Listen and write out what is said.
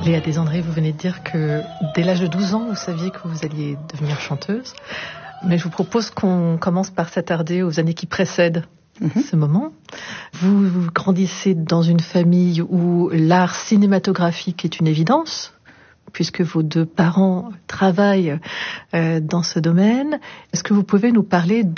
Léa Desandré, vous venez de dire que dès l'âge de 12 ans, vous saviez que vous alliez devenir chanteuse. Mais je vous propose qu'on commence par s'attarder aux années qui précèdent ce moment. Vous grandissez dans une famille où l'art cinématographique est une évidence, puisque vos deux parents travaillent dans ce domaine. Est-ce que vous pouvez nous parler